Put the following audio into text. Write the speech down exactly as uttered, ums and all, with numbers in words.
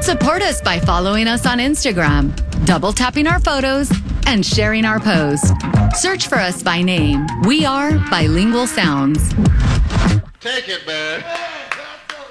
Support us by following us on Instagram, double tapping our photos, and sharing our post. Search for us by name. We are Bilingual Sounds. Take it, man.